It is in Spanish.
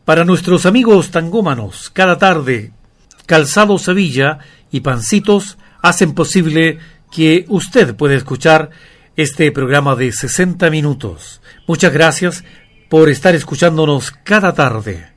Para nuestros amigos tangómanos, cada tarde, Calzado Sevilla y Pancitos hacen posible que usted pueda escuchar este programa de 60 minutos. Muchas gracias por estar escuchándonos cada tarde.